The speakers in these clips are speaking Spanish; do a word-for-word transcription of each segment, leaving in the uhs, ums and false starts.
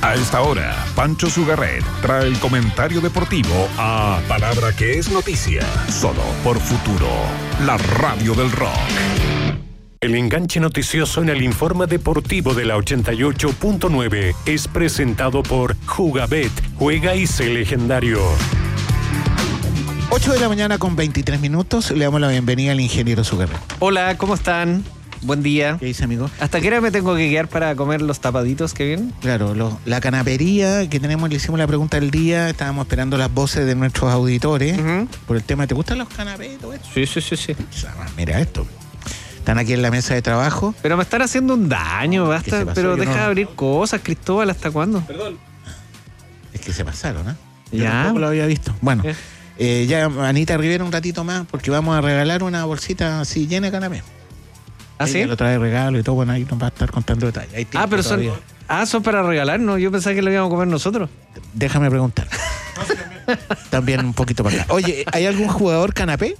A esta hora, Pancho Sugarret trae el comentario deportivo a Palabra que es noticia, solo por Futuro, la radio del rock. El enganche noticioso en el informe deportivo de la ochenta y ocho punto nueve es presentado por Jugabet, juega y sé legendario. ocho de la mañana con veintitrés minutos, le damos la bienvenida al ingeniero Sugarret. Hola, ¿cómo están? Buen día. ¿Qué dice, amigo? ¿Hasta qué hora me tengo que quedar para comer los tapaditos que vienen? Claro, lo, la canapería que tenemos, le hicimos la pregunta del día, estábamos esperando las voces de nuestros auditores Uh-huh. por el tema, ¿te gustan los canapés? Todo esto? Sí, sí, sí, sí. O sea, mira esto. Están aquí en la mesa de trabajo. Pero me están haciendo un daño, ¿Qué basta. se pasó? Pero Yo deja no- de abrir cosas, Cristóbal, ¿hasta cuándo? Es que se pasaron, ¿eh? Yo Ya. tampoco lo había visto. Bueno, Ya. eh, ya Anita Rivera un ratito más, porque vamos a regalar una bolsita así llena de canapés. ¿Ah, sí? Ella lo trae regalo y todo, bueno, ahí nos va a estar contando detalles. Hay Ah, tiempo pero son, todavía. ah, son para regalar, ¿no? Yo pensaba que lo íbamos a comer nosotros. Déjame preguntar. También un poquito para acá. Oye, ¿hay algún jugador canapé?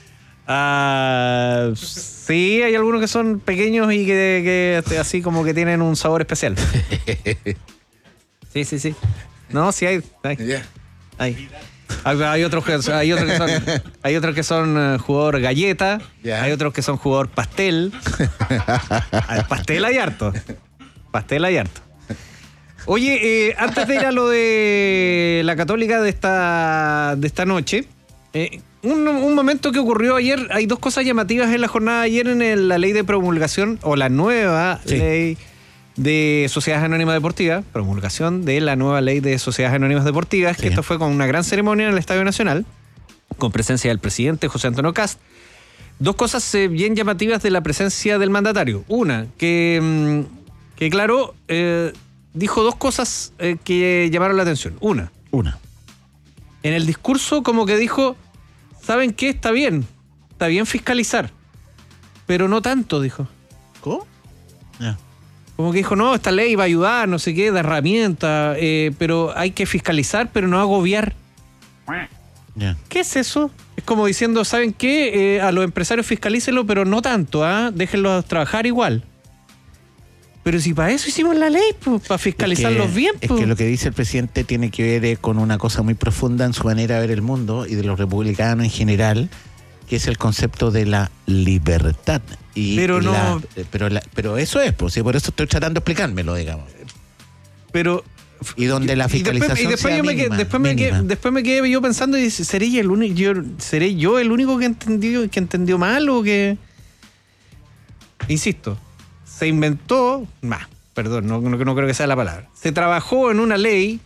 Ah, sí, hay algunos que son pequeños y que, que este, así como que tienen un sabor especial. Sí, sí, sí. No, sí hay. hay. Hay. Hay, hay otros que hay otros que son hay otros que son eh, jugador galleta, Ya. hay otros que son jugador pastel. Hay pastel hay harto. Pastel hay harto. Oye, eh, antes de ir a lo de la Católica de esta de esta noche, eh, un, un momento que ocurrió ayer, hay dos cosas llamativas en la jornada de ayer en el- la ley de promulgación o la nueva Sí. ley de Sociedades Anónimas Deportivas, promulgación de la nueva ley de Sociedades Anónimas Deportivas, Sí. que esto fue con una gran ceremonia en el Estadio Nacional, con presencia del presidente José Antonio Kast. Dos cosas eh, bien llamativas de la presencia del mandatario. Una, que, mm, que claro, eh, dijo dos cosas eh, que llamaron la atención. Una, Una. en el discurso como que dijo, ¿saben qué? Está bien, está bien fiscalizar, pero no tanto, dijo. ¿Cómo? Ya. Como que dijo, no, esta ley va a ayudar, no sé qué, da herramienta, eh, pero hay que fiscalizar, pero no agobiar. Ya. ¿Qué es eso? Es como diciendo, ¿saben qué? Eh, a los empresarios fiscalícenlo, pero no tanto, ¿ah? Déjenlos trabajar igual. Pero si para eso hicimos la ley, pues, para fiscalizarlos Es que- bien, Es pues. que lo que dice el presidente tiene que ver eh, con una cosa muy profunda en su manera de ver el mundo y de los republicanos en general, que es el concepto de la libertad. Y Pero no- la- eh, pero, la- pero eso es, pues, y por eso estoy tratando de explicármelo, digamos. Pero Y donde la y después, fiscalización y después sea yo me quedé, mínima, después, me quedé, mínima. después me quedé yo pensando y dice, ¿seré yo el único, yo, seré yo el único que entendió, que entendió mal o que? Insisto, se inventó, bah, perdón, no, no, no creo que sea la palabra. Se trabajó en una ley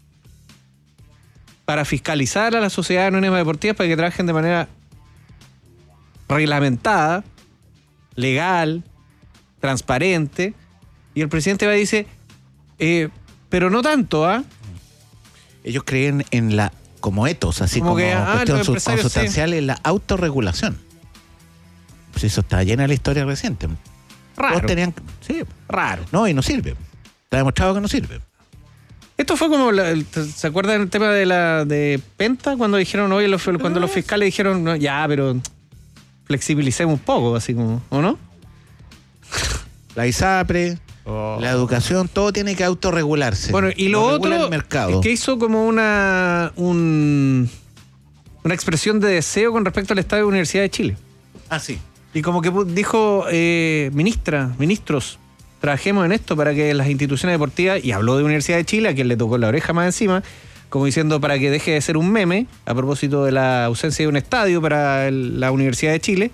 para fiscalizar a las sociedades anónimas deportivas para que trabajen de manera reglamentada, legal, transparente. Y el presidente va y dice, eh, pero no tanto, ¿ah? Ellos creen en la, como etos, así Como como, que, ah, cuestión los sus- empresarios, consustancial, en la autorregulación. Pues eso está llena de la historia reciente. Raro, Todos tenían, sí, raro. no, y no sirve. Está demostrado que no sirve. Esto fue como, la- el- ¿se acuerdan el tema de la de Penta? Cuando dijeron, oye, los, cuando los fiscales dijeron, no, ya, pero flexibilicemos un poco, así como, ¿o no? La ISAPRE, la educación, todo tiene que autorregularse. Bueno, y lo, regula otro el mercado. es que hizo como una un- una expresión de deseo con respecto al Estadio de Universidad de Chile. Ah, sí. Y como que pu- dijo, eh, ministra, ministros, trabajemos en esto para que las instituciones deportivas, y habló de Universidad de Chile, a quien le tocó la oreja más encima, como diciendo para que deje de ser un meme, a propósito de la ausencia de un estadio para el- la Universidad de Chile.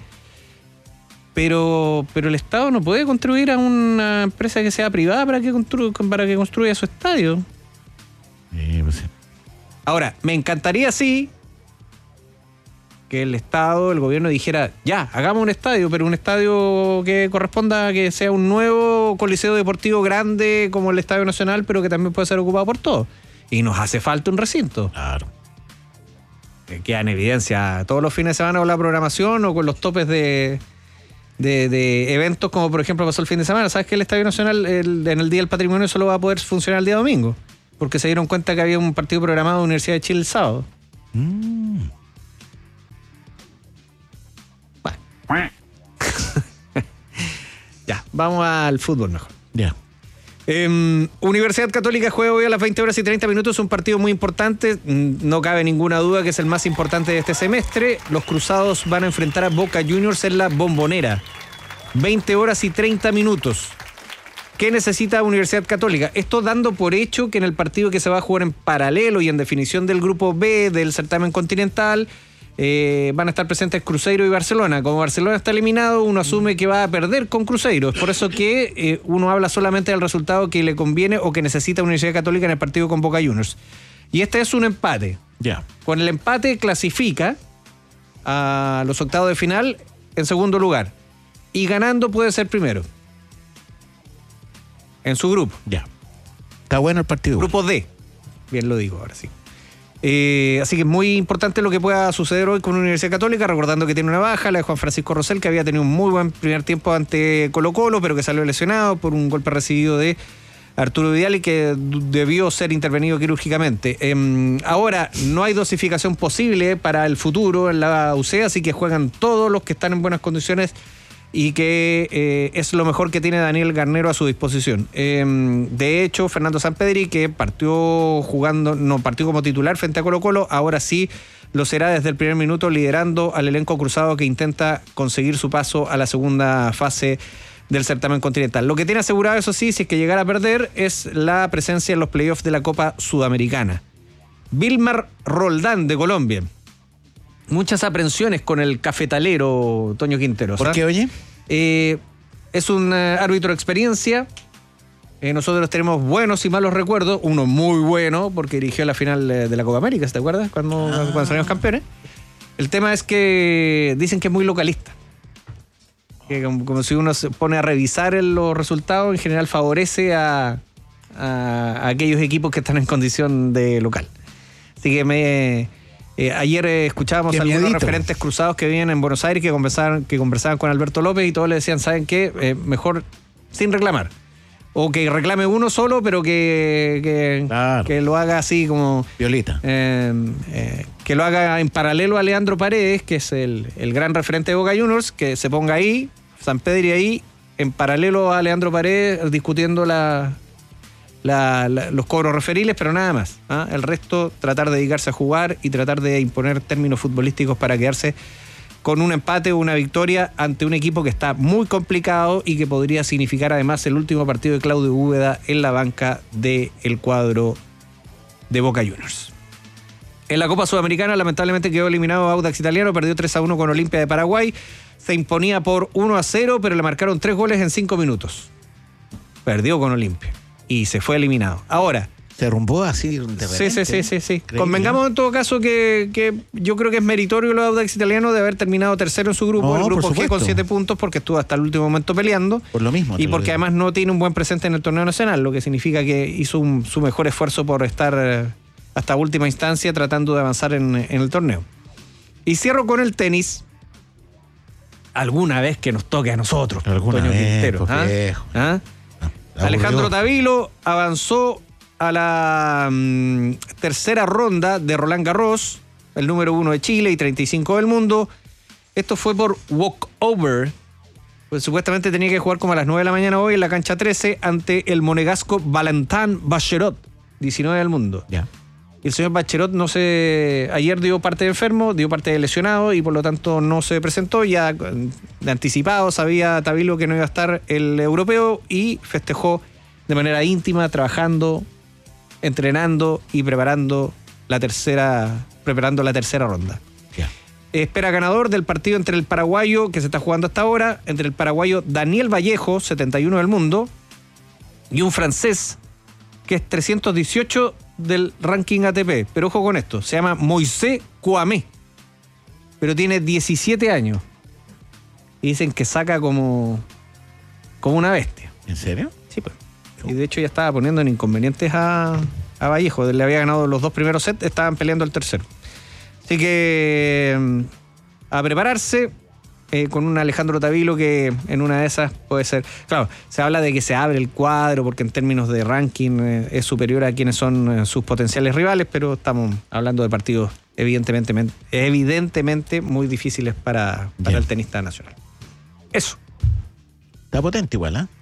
Pero, pero el Estado no puede contribuir a una empresa que sea privada para que, constru- para que construya su estadio. Sí, pues sí. Ahora, me encantaría sí que el Estado, el gobierno dijera, ya, hagamos un estadio, pero un estadio que corresponda a que sea un nuevo coliseo deportivo grande como el Estadio Nacional, pero que también puede ser ocupado por todos. Y nos hace falta un recinto. Claro. Que queda en evidencia todos los fines de semana con la programación o con los topes de, de, de eventos, como por ejemplo pasó el fin de semana. ¿Sabes que el Estadio Nacional el- en el Día del Patrimonio solo va a poder funcionar el día domingo? Porque se dieron cuenta que había un partido programado de Universidad de Chile el sábado. Mm. Ya, vamos al fútbol mejor. Ya. Eh, Universidad Católica juega hoy a las veinte horas y treinta minutos, un partido muy importante, no cabe ninguna duda que es el más importante de este semestre. Los Cruzados van a enfrentar a Boca Juniors en la Bombonera. veinte horas y treinta minutos. ¿Qué necesita Universidad Católica? Esto dando por hecho que en el partido que se va a jugar en paralelo y en definición del grupo B del certamen continental eh, van a estar presentes Cruzeiro y Barcelona. Como Barcelona está eliminado, uno asume que va a perder con Cruzeiro. Es por eso que eh, uno habla solamente del resultado que le conviene o que necesita Universidad Católica en el partido con Boca Juniors. Y este es un empate. Ya. Con el empate clasifica a los octavos de final en segundo lugar. Y ganando puede ser primero. En su grupo. Ya. Está bueno el partido. Grupo D. Bien lo digo ahora sí. Eh, así que es muy importante lo que pueda suceder hoy con Universidad Católica, recordando que tiene una baja, la de Juan Francisco Rosell, que había tenido un muy buen primer tiempo ante Colo-Colo, pero que salió lesionado por un golpe recibido de Arturo Vidal y que debió ser intervenido quirúrgicamente. Eh, ahora no hay dosificación posible para el futuro en la U C, así que juegan todos los que están en buenas condiciones y que eh, es lo mejor que tiene Daniel Garnero a su disposición. Eh, de hecho, Fernando Sampedri, que partió jugando, no partió como titular frente a Colo-Colo, ahora sí lo será desde el primer minuto, liderando al elenco cruzado que intenta conseguir su paso a la segunda fase del certamen continental. Lo que tiene asegurado, eso sí, si es que llegara a perder, es la presencia en los playoffs de la Copa Sudamericana. Vilmar Roldán, de Colombia. Muchas aprensiones con el cafetalero Toño Quintero. ¿Por qué, oye? Eh, es un eh, árbitro de experiencia. Eh, nosotros tenemos buenos y malos recuerdos. Uno muy bueno, porque dirigió la final de, de la Copa América, ¿te acuerdas? Cuando, ah. cuando salimos campeones. El tema es que dicen que es muy localista. Que como, como si uno se pone a revisar los resultados, en general favorece a, a, a aquellos equipos que están en condición de local. Así que me... Eh, ayer eh, escuchábamos a algunos referentes cruzados que viven en Buenos Aires que conversaban, que conversaban con Alberto López y todos le decían, ¿saben qué? Eh, mejor sin reclamar. O que reclame uno solo, pero que, que, claro. que lo haga así como... Violita. Eh, eh, que lo haga en paralelo a Leandro Paredes, que es el, el gran referente de Boca Juniors, que se ponga ahí, Sampedri ahí, en paralelo a Leandro Paredes, discutiendo la... La, la, los cobros referiles, pero nada más. ¿ah? El resto, tratar de dedicarse a jugar y tratar de imponer términos futbolísticos para quedarse con un empate o una victoria ante un equipo que está muy complicado y que podría significar además el último partido de Claudio Úbeda en la banca del cuadro de Boca Juniors. En la Copa Sudamericana lamentablemente quedó eliminado Audax Italiano, perdió tres a uno con Olimpia de Paraguay, se imponía por uno a cero, pero le marcaron tres goles en cinco minutos. Perdió con Olimpia y se fue eliminado. Ahora... Se derrumbó así de repente. Sí, sí, sí, sí, sí. Convengamos en todo caso que, que yo creo que es meritorio lo de Audax Italiano de haber terminado tercero en su grupo, no, el grupo G con siete puntos, porque estuvo hasta el último momento peleando. Por lo mismo. Y porque además no tiene un buen presente en el torneo nacional, lo que significa que hizo un, su mejor esfuerzo por estar eh, hasta última instancia tratando de avanzar en, en el torneo. Y cierro con el tenis. Alguna vez que nos toque a nosotros, Alguna Toño vez, Quintero. ¿Ah? ¿Ah? Alejandro Tavilo avanzó a la um, tercera ronda de Roland Garros, el número uno de Chile y treinta y cinco del mundo. Esto fue por walkover, pues supuestamente tenía que jugar como a las nueve de la mañana hoy en la cancha trece ante el monegasco Valentin Baccherot, diecinueve del mundo. Ya. Y el señor Baccherot no se, ayer dio parte de enfermo, dio parte de lesionado y por lo tanto no se presentó. Ya de anticipado sabía Tavilo que no iba a estar el europeo y festejó de manera íntima, trabajando, entrenando y preparando la tercera, preparando la tercera ronda. Yeah. Espera ganador del partido entre el paraguayo, que se está jugando hasta ahora, entre el paraguayo Daniel Vallejo, setenta y uno del mundo, y un francés, que es trescientos dieciocho del ranking A T P. Pero ojo con esto, se llama Moisés Kouamé, pero tiene diecisiete años. Y dicen que saca como, como una bestia. ¿En serio? Sí, pues. Y de hecho ya estaba poniendo en inconvenientes a, a Vallejo. Le había ganado los dos primeros sets, estaban peleando el tercero. Así que a prepararse eh, con un Alejandro Tavilo que en una de esas puede ser... Claro, se habla de que se abre el cuadro porque en términos de ranking eh, es superior a quienes son eh, sus potenciales rivales, pero estamos hablando de partidos evidentemente, evidentemente muy difíciles para, para el tenista nacional. Eso. Está potente igual, ¿eh?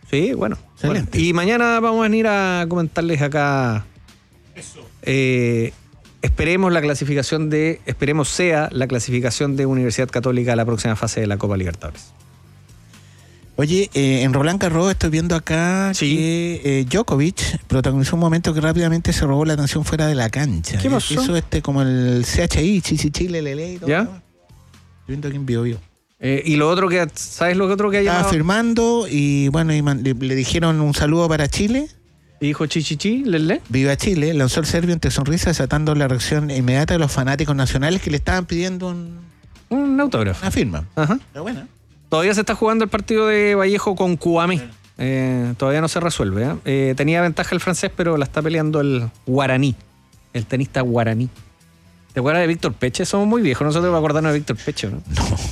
Sí, bueno. Excelente. Bueno. Y mañana vamos a venir a comentarles acá. Eh, esperemos la clasificación de, esperemos sea la clasificación de Universidad Católica a la próxima fase de la Copa Libertadores. Oye, eh, en Roland Garros estoy viendo acá Sí. que eh, Djokovic protagonizó un momento que rápidamente se robó la atención fuera de la cancha. ¿Qué pasó? Hizo este como el C H I, Chichi Chile, Lele y todo. ¿Ya? Estoy viendo aquí en Bio Bio. Eh, y lo otro que, ¿sabes lo otro que ha Estaba llamado? firmando y bueno, y man- le, le dijeron un saludo para Chile. Dijo chichichi, lele. Viva Chile, lanzó el serbio entre sonrisas, desatando la reacción inmediata de los fanáticos nacionales que le estaban pidiendo un- Un autógrafo. una firma. Ajá. Pero bueno. Todavía se está jugando el partido de Vallejo con Cuamé. Eh, todavía no se resuelve. ¿eh? Eh, tenía ventaja el francés, pero la está peleando el guaraní. El tenista guaraní. ¿Te acuerdas de Víctor Peche? Somos muy viejos. Nosotros vamos a acordarnos de Víctor Peche, ¿no?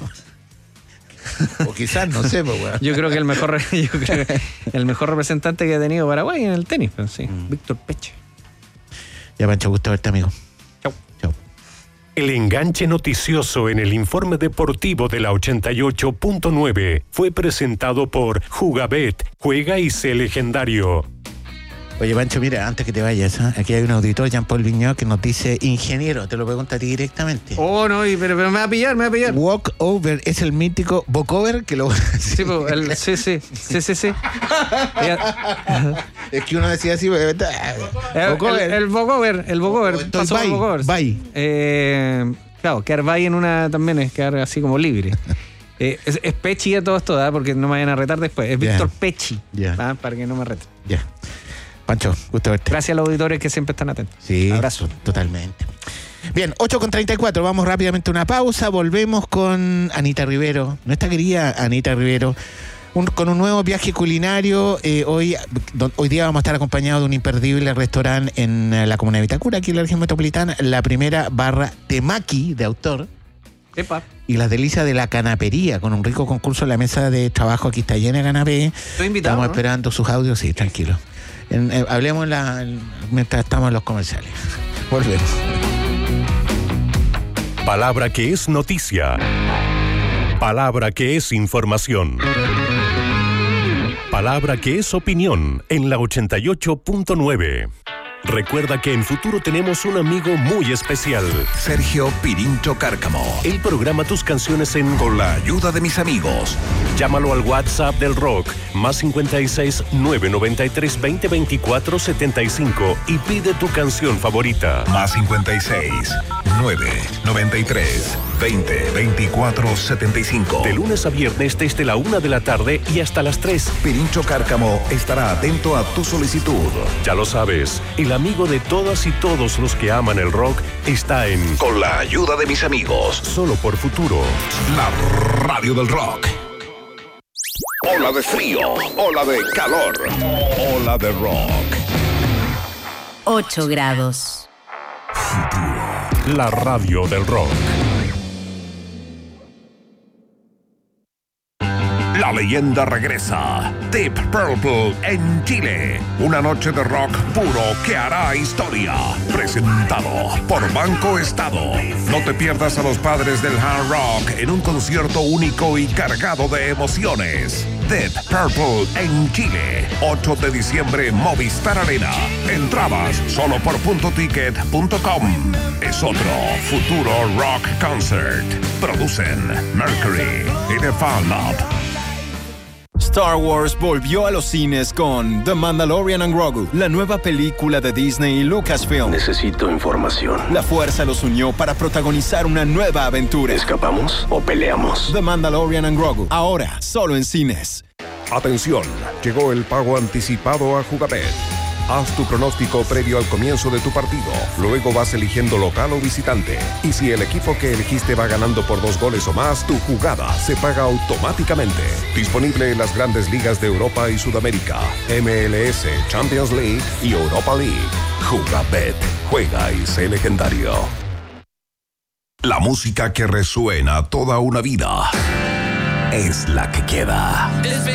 O quizás, no sé, pues, weón. Yo creo que el mejor, yo creo que el mejor representante que ha tenido Paraguay en el tenis, pero sí, Mm. Víctor Peche. Ya, Pancho, gusto verte, amigo. Chau. Chau. El enganche noticioso en el informe deportivo de la ochenta y ocho punto nueve fue presentado por Jugabet, juega y sé legendario. Oye, Pancho, mira, antes que te vayas, ¿eh? Aquí hay un auditor, Jean-Paul Vigneault, que nos dice, ingeniero, te lo pregunto a ti directamente. Oh, no, y- pero, pero me va a pillar, me va a pillar. Walk over es el mítico walkover que lo... Sí, po, el, sí, sí, sí, sí, sí. Ya. Es que uno decía así, porque... El, walkover. el, el vocover, el vocover. Estoy Pasó por bye, vocover. bye. Eh, claro, quedar bye en una también es quedar así como libre. Eh, es, es Pechi a todo esto, ¿eh? Porque no me vayan a retar después. Es Ya. Víctor Pechi, Ya. ¿ah? Para que no me reten. Ya. Pancho, gusto verte. Gracias a los auditores que siempre están atentos. Sí, Abrazo. totalmente. Bien, ocho con treinta y cuatro, vamos rápidamente a una pausa, volvemos con Anita Rivero, nuestra querida Anita Rivero, un- con un nuevo viaje culinario. Eh, hoy, do- hoy día vamos a estar acompañados de un imperdible restaurante en eh, la comuna de Vitacura, aquí en la región metropolitana, la primera barra temaki de autor Epa. y las delicias de la canapería, con un rico concurso en la mesa de trabajo. Aquí está llena de canapé. Estoy invitado. Estamos ¿no? esperando sus audios, sí, tranquilo. En- eh, hablemos en la, en- mientras estamos en los comerciales. Volvemos. Palabra que es noticia. Palabra que es información. Palabra que es opinión en la ochenta y ocho punto nueve. Recuerda que en Futuro tenemos un amigo muy especial. Sergio Pirincho Cárcamo. Él programa tus canciones en Con la ayuda de mis amigos. Llámalo al WhatsApp del rock, más cincuenta y seis, nueve noventa y tres, veinte, veinticuatro, setenta y cinco y pide tu canción favorita. Más cincuenta y seis, nueve, noventa y tres, veinte, veinticuatro, setenta y cinco. De lunes a viernes desde la una de la tarde y hasta las tres. Pirincho Cárcamo estará atento a tu solicitud. Ya lo sabes, el amigo de todas y todos los que aman el rock está en Con la ayuda de mis amigos. Solo por Futuro. La radio del rock. Ola de frío, ola de calor, ola de rock. ocho grados. La radio del rock. La leyenda regresa. Deep Purple en Chile. Una noche de rock puro que hará historia. Presentado por Banco Estado. No te pierdas a los padres del hard rock en un concierto único y cargado de emociones. Deep Purple en Chile. ocho de diciembre, Movistar Arena. Entradas solo por punto ticket punto com. Es otro futuro rock concert. Producen Mercury y The Fan Lab. Star Wars volvió a los cines con The Mandalorian and Grogu, la nueva película de Disney y Lucasfilm. Necesito información. La fuerza los unió para protagonizar una nueva aventura. ¿Escapamos o peleamos? The Mandalorian and Grogu, ahora solo en cines. Atención, llegó el pago anticipado a Jugabet. Haz tu pronóstico previo al comienzo de tu partido. Luego vas eligiendo local o visitante. Y si el equipo que elegiste va ganando por dos goles o más, tu jugada se paga automáticamente. Disponible en las grandes ligas de Europa y Sudamérica, M L S, Champions League y Europa League. Jugabet, juega y sé legendario. La música que resuena toda una vida es la que queda.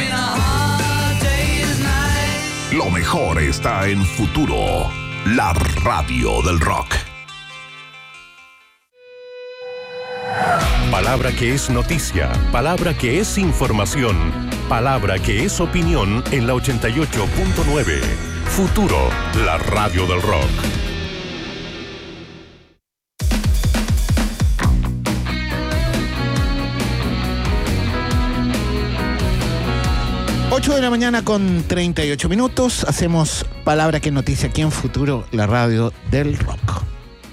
Lo mejor está en Futuro, la radio del rock. Palabra que es noticia, palabra que es información, palabra que es opinión en la ochenta y ocho punto nueve. Futuro, la radio del rock. ocho de la mañana con treinta y ocho minutos. Hacemos Palabra que es noticia aquí en Futuro, la radio del rock.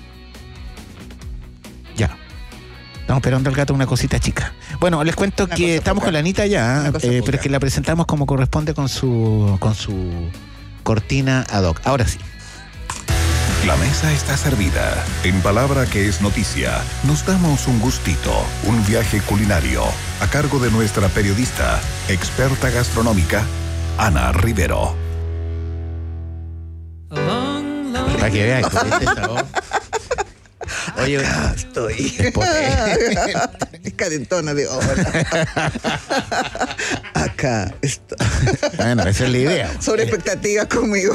Ya. Estamos esperando al gato una cosita chica. Bueno, les cuento una que estamos poca. Con la Anita ya, eh, pero es que la presentamos como corresponde con su, con su cortina ad hoc. Ahora sí. La mesa está servida. En Palabra que es noticia, nos damos un gustito, un viaje culinario, a cargo de nuestra periodista, experta gastronómica, Ana Rivero. Para que vean, ¿viste esa voz? Oye, acá estoy. Es calentona de hola. Acá estoy. Bueno, esa es la idea. Sobre expectativas conmigo.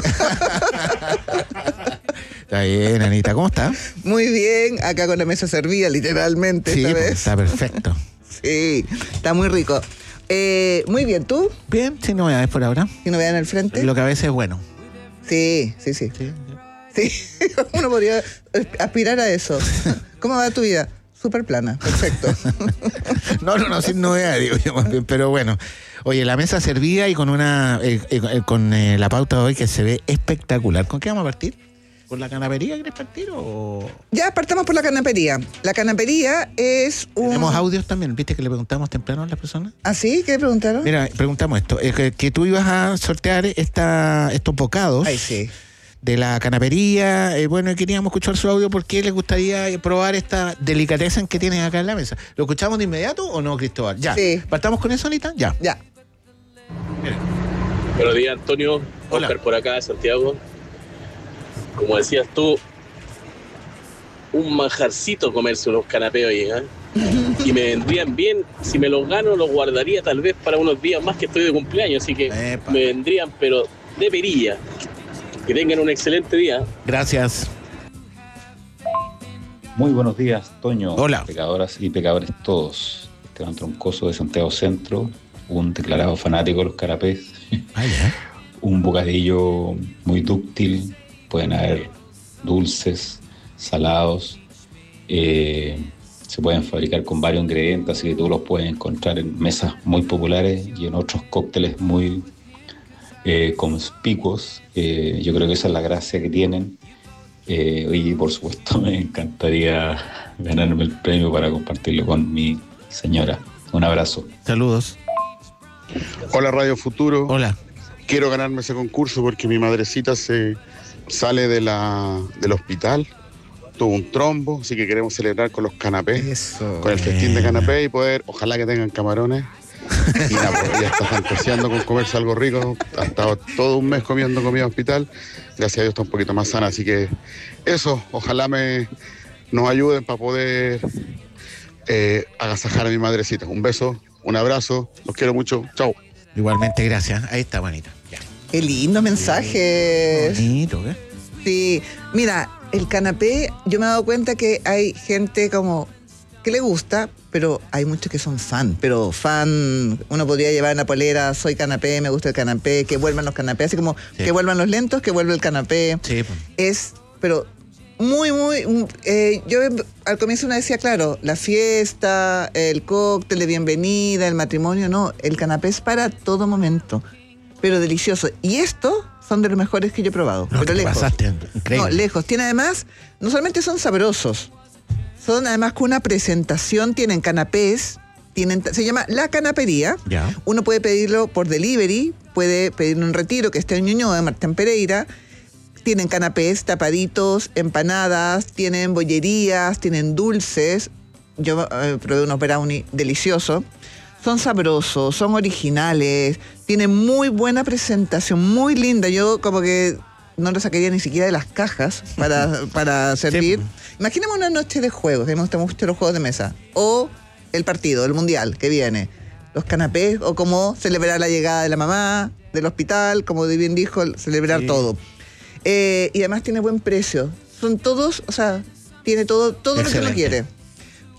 Está bien, Anita, ¿cómo está? Muy bien, acá con la mesa servida, literalmente. Sí, esta pues, vez. Está perfecto. Sí, está muy rico. Eh, muy bien, ¿tú? Bien, sin novedades por ahora. ¿Sin novedades en el frente? Lo que a veces es bueno. Sí, sí, sí. Sí, sí. Uno podría aspirar a eso. ¿Cómo va tu vida? Súper plana, perfecto. No, no, no, sin novedades, digo yo más bien, pero bueno. Oye, la mesa servida y con una eh, eh, con eh, la pauta de hoy que se ve espectacular. ¿Con qué vamos a partir? ¿Por la canapería quieres partir o...? Ya, partamos por la canapería. La canapería es un... Tenemos audios también, ¿viste que le preguntamos temprano a las personas? ¿Ah, sí? ¿Qué preguntaron? Mira, preguntamos esto, es que, que tú ibas a sortear esta, estos bocados. Ay, sí. De la canapería, eh, bueno, y queríamos escuchar su audio porque les gustaría probar esta delicadeza que tienen acá en la mesa. ¿Lo escuchamos de inmediato o no, Cristóbal? Ya. Sí. ¿Partamos con eso, Anita? Ya. Ya. Miren. Buenos días, Antonio. Hola. Oscar por acá de Santiago. Como decías tú, un manjarcito comerse unos canapés hoy, ¿eh? Y me vendrían bien, si me los gano, los guardaría tal vez para unos días más que estoy de cumpleaños, así que Epa. me vendrían, pero de perilla. Que tengan un excelente día. Gracias. Muy buenos días, Toño. Hola. Pecadoras y pecadores todos. Esteban Troncoso de Santiago Centro, un declarado fanático de los canapés. Ah, ¿ya? Un bocadillo muy dúctil. Pueden haber dulces, salados. Eh, se pueden fabricar con varios ingredientes, así que tú los puedes encontrar en mesas muy populares y en otros cócteles muy eh, conspicuos. Eh, yo creo que esa es la gracia que tienen. Eh, y por supuesto me encantaría ganarme el premio para compartirlo con mi señora. Un abrazo. Saludos. Hola Radio Futuro. Hola. Quiero ganarme ese concurso porque mi madrecita se sale de la, del hospital, tuvo un trombo, así que queremos celebrar con los canapés, Eso. con el festín de canapés y poder, ojalá que tengan camarones. Y nada, pues ella está fantaseando con comerse algo rico, ha estado todo un mes comiendo comida hospital, gracias a Dios está un poquito más sana, así que eso, ojalá me nos ayuden para poder eh, agasajar a mi madrecita. Un beso, un abrazo, los quiero mucho, chao. Igualmente, gracias. Ahí está, bonita. Ya. Qué lindo mensaje. Bonito, ¿eh? Sí, mira, el canapé, yo me he dado cuenta que hay gente como que le gusta, pero hay muchos que son fan, pero fan, uno podría llevar una polera, soy canapé, me gusta el canapé, que vuelvan los canapés, así como sí. Que vuelvan los lentos, que vuelva el canapé. Sí, pues. Es, pero muy, muy, eh, yo al comienzo uno decía, claro, la fiesta, el cóctel de bienvenida, el matrimonio, no, el canapé es para todo momento, pero delicioso. Y estos son de los mejores que yo he probado, no, pero lejos. Pasaste, increíble. No, lejos. Tiene además, no solamente son sabrosos, son además con una presentación, tienen canapés, tienen, se llama La Canapería. Ya. Uno puede pedirlo por delivery, puede pedir un retiro que esté en Ñuñoa, de Martín Pereira. Tienen canapés tapaditos, empanadas, tienen bollerías, tienen dulces. Yo eh, probé unos brownies deliciosos. Son sabrosos, son originales, tienen muy buena presentación, muy linda. Yo como que no lo sacaría ni siquiera de las cajas para, para servir. Sí. Imaginemos una noche de juegos, que me gustan mucho los juegos de mesa. O el partido, el mundial que viene. Los canapés, o como celebrar la llegada de la mamá del hospital, como bien dijo, celebrar sí. todo. Eh, y además tiene buen precio. Son todos, o sea, tiene todo, todo lo que uno quiere.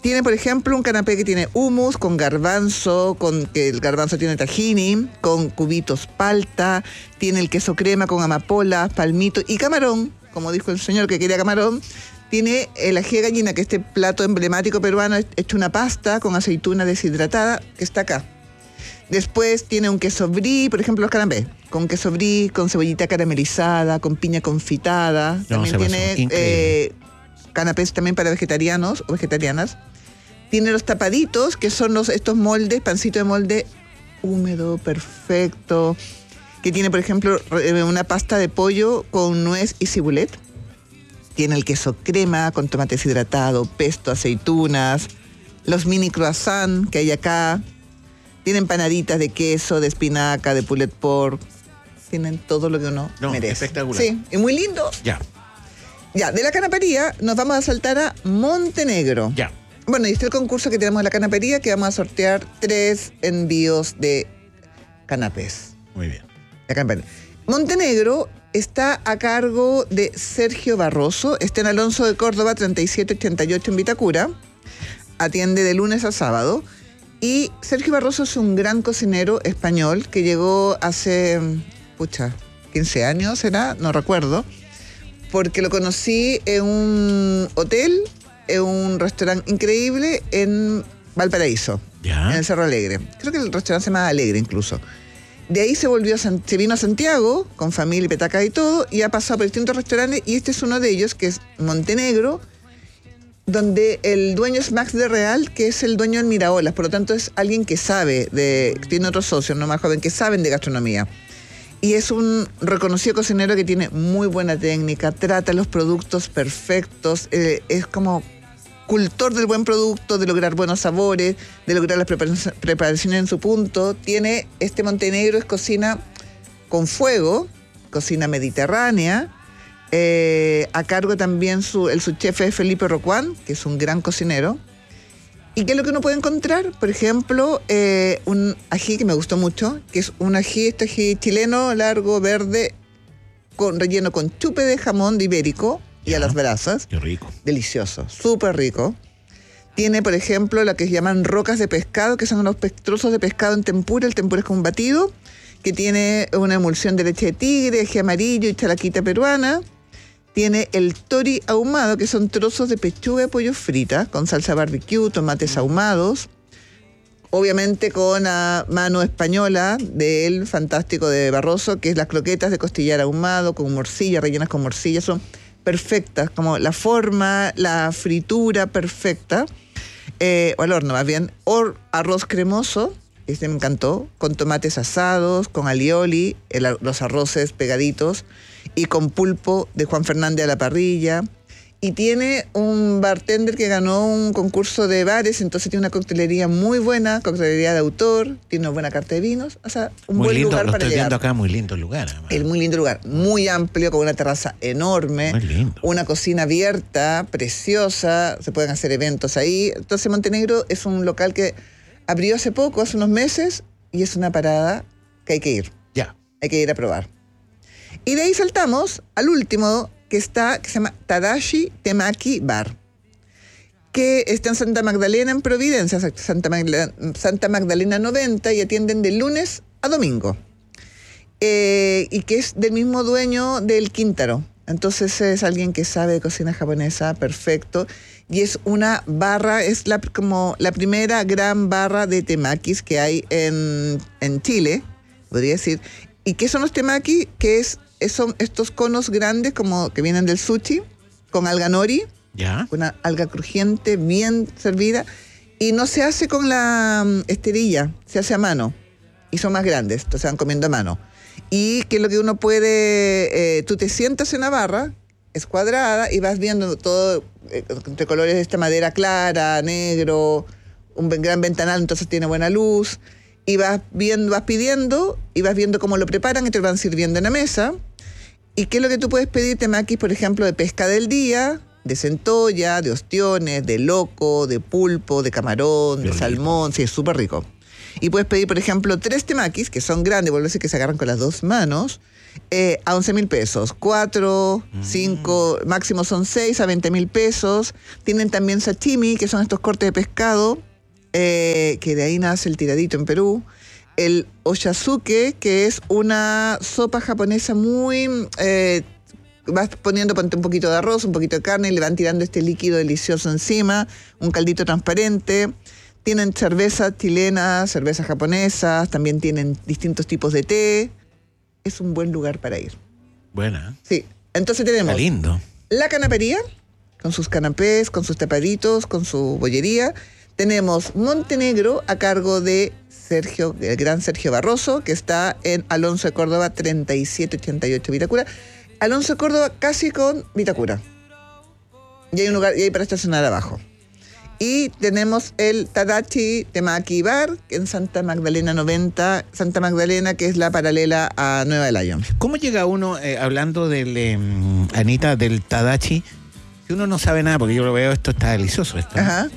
Tiene, por ejemplo, un canapé que tiene hummus con garbanzo, con que el garbanzo tiene tahini, con cubitos palta, tiene el queso crema con amapola, palmito y camarón, como dijo el señor que quería camarón. Tiene el ají de gallina, que es este plato emblemático peruano, hecho una pasta con aceituna deshidratada, que está acá. Después tiene un queso brie, por ejemplo, los canapés, con queso brie, con cebollita caramelizada, con piña confitada. No, también tiene eh, canapés también para vegetarianos o vegetarianas. Tiene los tapaditos, que son los, estos moldes, pancito de molde húmedo, perfecto. Que tiene, por ejemplo, una pasta de pollo con nuez y cibulet. Tiene el queso crema con tomate deshidratado, pesto, aceitunas. Los mini croissants que hay acá. Tienen empanaditas de queso, de espinaca, de pulled pork. Tienen todo lo que uno no, merece. Espectacular. Sí, y muy lindo. Ya. Ya, de la canapería nos vamos a saltar a Montenegro. Ya. Bueno, y este es el concurso que tenemos en la canapería, que vamos a sortear tres envíos de canapés. Muy bien. La canapería. Montenegro está a cargo de Sergio Barroso, está en Alonso de Córdoba, treinta y siete ochenta y ocho en Vitacura. Atiende de lunes a sábado. Y Sergio Barroso es un gran cocinero español que llegó hace, pucha, quince años, ¿será? No recuerdo. Porque lo conocí en un hotel, en un restaurante increíble en Valparaíso, ¿Ya? en el Cerro Alegre. Creo que el restaurante se llama Alegre incluso. De ahí se volvió a San, se vino a Santiago con familia y petaca y todo, y ha pasado por distintos restaurantes, y este es uno de ellos, que es Montenegro, donde el dueño es Max de Real, que es el dueño del Miraolas, por lo tanto es alguien que sabe, de, tiene otros socios, no más joven, que saben de gastronomía. Y es un reconocido cocinero que tiene muy buena técnica, trata los productos perfectos, eh, es como cultor del buen producto, de lograr buenos sabores, de lograr las preparaciones, preparaciones en su punto. Tiene, este Montenegro es cocina con fuego, cocina mediterránea. Eh, a cargo también su, el subchef es Felipe Rocuán, que es un gran cocinero. ¿Y qué es lo que uno puede encontrar? Por ejemplo, eh, un ají que me gustó mucho, que es un ají, este ají chileno, largo, verde, con relleno con chupe de jamón de ibérico y ya, a las brasas. Qué rico. Delicioso, súper rico. Tiene, por ejemplo, lo que se llaman rocas de pescado, que son unos pe- trozos de pescado en tempura. El tempura es como un batido, que tiene una emulsión de leche de tigre, ají amarillo y chalaquita peruana. Tiene el tori ahumado, que son trozos de pechuga de pollo frita, con salsa barbecue, tomates ahumados. Obviamente con la mano española del fantástico de Barroso, que es las croquetas de costillar ahumado, con morcilla, rellenas con morcilla. Son perfectas, como la forma, la fritura perfecta. Eh, o al horno, más bien. O arroz cremoso, este me encantó, con tomates asados, con alioli, el, los arroces pegaditos, y con pulpo de Juan Fernández a la parrilla. Y tiene un bartender que ganó un concurso de bares, entonces tiene una coctelería muy buena, coctelería de autor, tiene una buena carta de vinos, o sea, un muy buen lindo, lugar lo para estoy llegar. viendo acá, muy lindo lugar. Además. El muy lindo lugar, muy amplio, con una terraza enorme, muy lindo. Una cocina abierta, preciosa, se pueden hacer eventos ahí. Entonces Montenegro es un local que abrió hace poco, hace unos meses, y es una parada que hay que ir. Ya. Hay que ir a probar. Y de ahí saltamos al último, que está, que se llama Tadashi Temaki Bar, que está en Santa Magdalena, en Providencia, Santa Magdalena, Santa Magdalena noventa, y atienden de lunes a domingo. Eh, y que es del mismo dueño del Quíntaro. Entonces es alguien que sabe de cocina japonesa, perfecto. Y es una barra, es la, como la primera gran barra de temakis que hay en, en Chile, podría decir. ¿Y qué son los temaki? Que es, son estos conos grandes como que vienen del sushi, con alga nori, ¿Ya? Una alga crujiente, bien servida. Y no se hace con la um, esterilla, se hace a mano. Y son más grandes, entonces se van comiendo a mano. Y que es lo que uno puede, eh, tú te sientas en la barra, es cuadrada, y vas viendo todo eh, entre colores de esta madera clara, negro, un gran ventanal, entonces tiene buena luz. Y vas viendo, vas pidiendo, y vas viendo cómo lo preparan y te lo van sirviendo en la mesa. ¿Y qué es lo que tú puedes pedir? Temakis, por ejemplo, de pesca del día, de centolla, de ostiones, de loco, de pulpo, de camarón, de salmón. Sí, es súper rico. Y puedes pedir, por ejemplo, tres temakis, que son grandes, vuelvo a decir que se agarran con las dos manos, Eh, a once mil pesos. cuatro, cinco, mm. máximo son seis a veinte mil pesos. Tienen también sashimi, que son estos cortes de pescado, eh, que de ahí nace el tiradito en Perú. El ochazuke, que es una sopa japonesa muy... Eh, vas poniendo ponte un poquito de arroz, un poquito de carne, y le van tirando este líquido delicioso encima, un caldito transparente. Tienen cervezas chilenas, cervezas japonesas, también tienen distintos tipos de té. Es un buen lugar para ir. Buena. Sí. Entonces tenemos... Está lindo. La canapería, con sus canapés, con sus tapaditos, con su bollería. Tenemos Montenegro, a cargo de Sergio, el gran Sergio Barroso, que está en Alonso de Córdoba, treinta y siete ochenta y ocho Vitacura. Alonso de Córdoba casi con Vitacura. Y hay un lugar, y hay para estacionar abajo. Y tenemos el Tadachi Temaki Bar en Santa Magdalena noventa, Santa Magdalena, que es la paralela a Nueva Lyon. ¿Cómo llega uno, eh, hablando del, eh, Anita, del Tadachi, si uno no sabe nada, porque yo lo veo, esto está delicioso, esto. Ajá.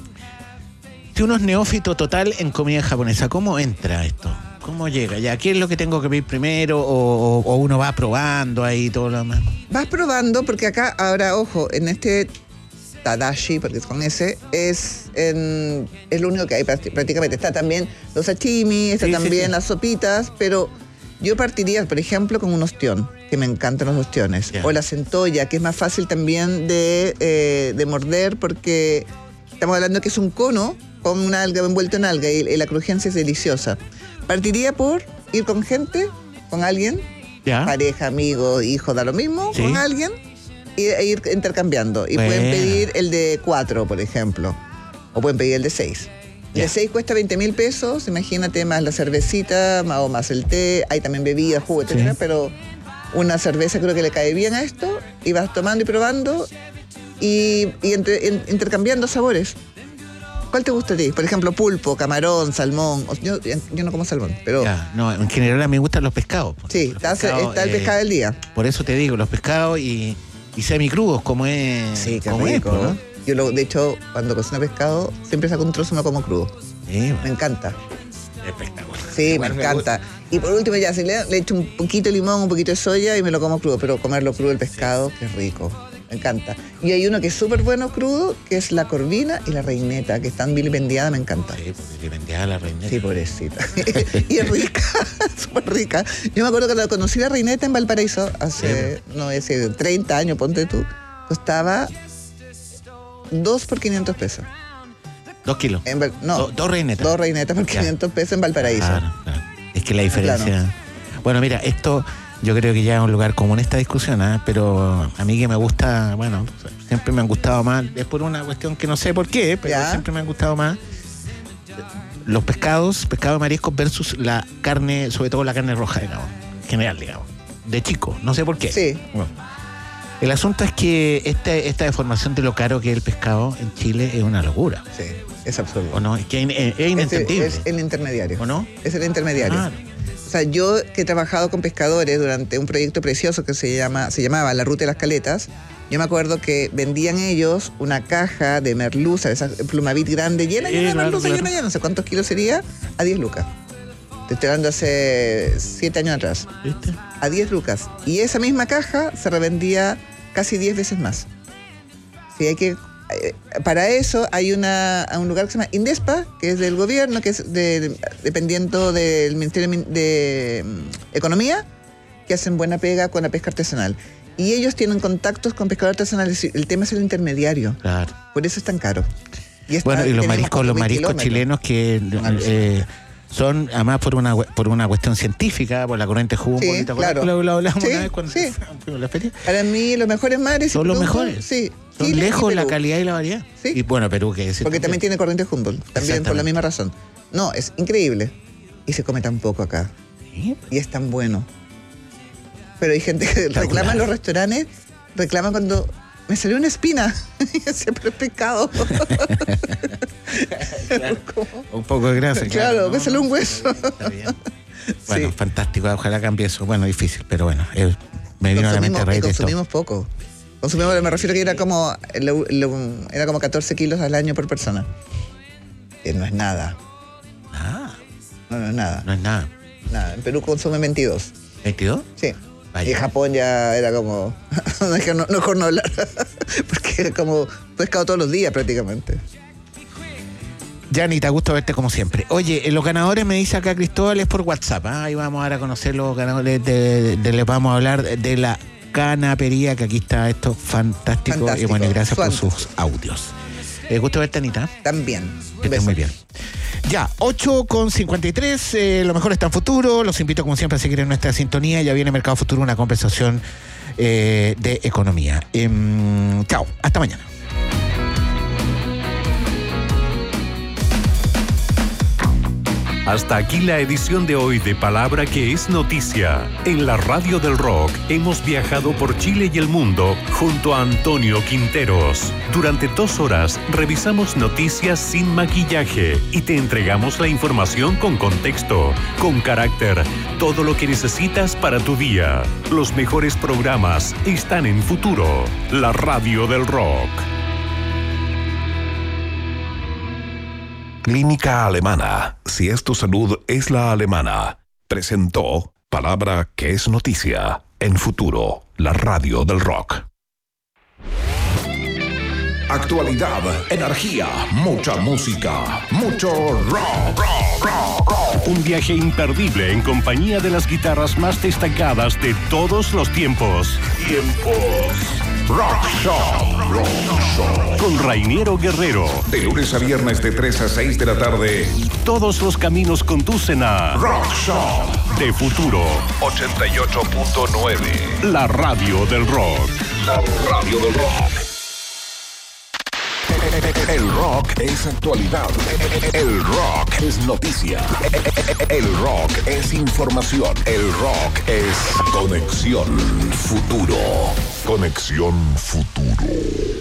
Si uno es neófito total en comida japonesa, ¿cómo entra esto? ¿Cómo llega? ¿Ya qué es lo que tengo que pedir primero? ¿O, o, o uno va probando ahí todo lo demás? Vas probando, porque acá, ahora, ojo, en este Tadashi, porque es con ese, es, en, es lo único que hay prácticamente. Está también los sashimi, está sí, también sí, sí. las sopitas, pero yo partiría, por ejemplo, con un ostión, que me encantan los ostiones. Yeah. O la centolla, que es más fácil también de, eh, de morder, porque estamos hablando que es un cono con una alga envuelto en alga, y, y la crujencia es deliciosa. Partiría por ir con gente, con alguien, yeah. pareja, amigo, hijo, da lo mismo, ¿sí? con alguien, e ir intercambiando. Y bueno. pueden pedir el de cuatro, por ejemplo, o pueden pedir el de seis. El yeah. de seis cuesta veinte mil pesos, imagínate, más la cervecita, más, o más el té, hay también bebidas, jugo, etcétera, sí. pero una cerveza creo que le cae bien a esto, y vas tomando y probando, y, y entre, en, intercambiando sabores. ¿Cuál te gusta a ti? Por ejemplo, pulpo, camarón, salmón. Yo, yo no como salmón, pero... Ya, no, en general a mí me gustan los pescados. Sí, los está, pescados, está el pescado eh, del día. Por eso te digo, los pescados y, y semicrudos, como es... Sí, qué como rico, es, ¿no? Yo, lo, de hecho, cuando cocino pescado, siempre saco un trozo y me lo como crudo. Sí, bueno. Me encanta. Espectacular. Sí, Igual me encanta. Me y por último, ya, si le, le echo un poquito de limón, un poquito de soya y me lo como crudo. Pero comerlo crudo el pescado, qué rico. Me encanta. Y hay uno que es súper bueno crudo, que es la corvina y la reineta, que están vilipendiada, me encanta. Sí, pues vilipendiada la reineta. Sí, pobrecita. Y es rica, súper rica. Yo me acuerdo que cuando conocí la reineta en Valparaíso, hace, sí, no sé, treinta años, ponte tú, costaba dos por quinientos pesos. ¿Dos kilos? En, no. Do, dos reinetas. Dos reinetas por quinientos pesos en Valparaíso. Claro, claro. Es que la diferencia... Claro. Bueno, mira, esto... Yo creo que ya es un lugar común esta discusión, ¿eh? Pero a mí que me gusta, bueno, siempre me han gustado más, es por una cuestión que no sé por qué, pero ¿Ya? siempre me han gustado más los pescados, pescado de mariscos versus la carne, sobre todo la carne roja, digamos, en general, digamos, de chico, no sé por qué. Sí. Bueno, el asunto es que esta, esta deformación de lo caro que es el pescado en Chile es una locura. Sí, es absurdo. ¿O no? Es que es, es inentendible. Es, es el intermediario. ¿O no? Es el intermediario. Ah. O sea, yo que he trabajado con pescadores durante un proyecto precioso que se llama se llamaba La Ruta de las Caletas, yo me acuerdo que vendían ellos una caja de merluza, esa plumavit grande, llena, llena de merluza, llena, llena, no sé cuántos kilos sería, a diez lucas. Te estoy hablando hace siete años atrás. ¿Viste? A diez lucas. Y esa misma caja se revendía casi diez veces más. Sí, hay que... Para eso hay una, un lugar que se llama Indespa, que es del gobierno, que es de, dependiendo del Ministerio de, de Economía, que hacen buena pega con la pesca artesanal. Y ellos tienen contactos con pescadores artesanales. El tema es el intermediario. Claro. Por eso es tan caro. Y está, bueno, y los mariscos, los mariscos chilenos que eh, son, además por una por una cuestión científica, por la corriente jugo, sí, claro. Lo, lo hablamos sí, una vez cuando sí. fuimos a la feria. Para mí los mejores mares son los mejores. Sí. Son Chile lejos la calidad y la variedad. Sí. Y bueno, Perú, que es porque también tiene corriente Humboldt, también por la misma razón. No, es increíble. Y se come tan poco acá. ¿Sí? Y es tan bueno. Pero hay gente que reclama en los restaurantes, reclama cuando me salió una espina. Siempre es pecado. Claro. Un poco de grasa. Claro, claro, ¿no? Me salió un hueso. Está bien. Bueno, sí. Fantástico. Ojalá cambie eso. Bueno, difícil, pero bueno. Eh, me vino a la mente a raíz de esto. Consumimos poco. Consumimos, me refiero que era como lo, lo, era como catorce kilos al año por persona. Que no es nada. Nada. No, no es nada. No es nada. Nada. En Perú consume veintidós. ¿veintidós? Sí. Y Japón ya era como, no, no, mejor no hablar, porque era como pescado todos los días prácticamente. Janita, gusto verte como siempre. Oye, los ganadores me dice acá Cristóbal es por WhatsApp. ¿eh? Ahí vamos ahora a conocer los ganadores. De, de, de, les vamos a hablar de la canapería, que aquí está esto fantástico. fantástico. Y bueno, gracias Suanto. por sus audios. Eh, gusto verte, Anita. También. Que estés muy bien. Ya, ocho con cincuenta y tres, eh, lo mejor está en futuro. Los invito como siempre a seguir en nuestra sintonía. Ya viene Mercado Futuro, una conversación eh, de economía. Eh, chao, hasta mañana. Hasta aquí la edición de hoy de Palabra que es Noticia. En la Radio del Rock hemos viajado por Chile y el mundo junto a Antonio Quinteros. Durante dos horas revisamos noticias sin maquillaje y te entregamos la información con contexto, con carácter, todo lo que necesitas para tu día. Los mejores programas están en Futuro, la Radio del Rock. Clínica Alemana. Si es tu salud, es la alemana. Presentó Palabra que es Noticia en Futuro, la Radio del Rock. Actualidad, energía, mucha música, mucho rock, rock, rock, rock. Un viaje imperdible en compañía de las guitarras más destacadas de todos los tiempos. Tiempos. Rock Shop. Rock Shop. Con Rainiero Guerrero. De lunes a viernes de tres a seis de la tarde. Todos los caminos conducen a Rock Shop. De Futuro. ochenta y ocho punto nueve. La Radio del Rock. La Radio del Rock. El rock es actualidad. El rock es noticia. El rock es información. El rock es conexión futuro. Conexión futuro.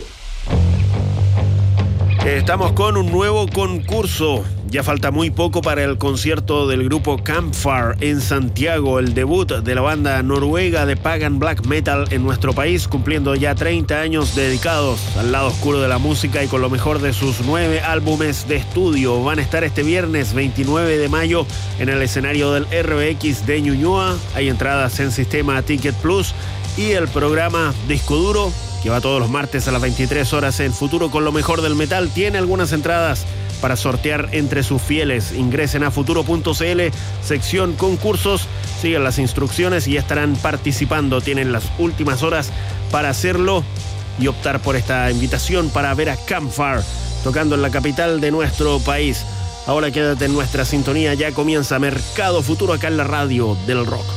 Estamos con un nuevo concurso. Ya falta muy poco para el concierto del grupo Campfire en Santiago, el debut de la banda noruega de Pagan Black Metal en nuestro país, cumpliendo ya treinta años dedicados al lado oscuro de la música y con lo mejor de sus nueve álbumes de estudio. Van a estar este viernes veintinueve de mayo en el escenario del R B X de Ñuñoa. Hay entradas en sistema Ticket Plus y el programa Disco Duro, que va todos los martes a las veintitrés horas en Futuro con lo mejor del metal, tiene algunas entradas para sortear entre sus fieles. Ingresen a futuro punto c l, sección concursos, sigan las instrucciones y ya estarán participando. Tienen las últimas horas para hacerlo y optar por esta invitación para ver a Campfire tocando en la capital de nuestro país. Ahora quédate en nuestra sintonía, ya comienza Mercado Futuro acá en la Radio del Rock.